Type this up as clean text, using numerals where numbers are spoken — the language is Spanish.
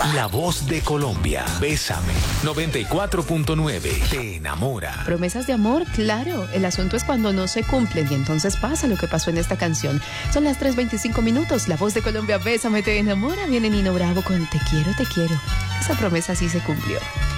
La voz de Colombia. Bésame. 94.9. Te enamora. Promesas de amor, claro. El asunto es cuando no se cumplen y entonces pasa lo que pasó en esta canción. Son las 3:25. La voz de Colombia, Bésame, te enamora. Viene Nino Bravo con Te quiero, te quiero. Esa promesa sí se cumplió.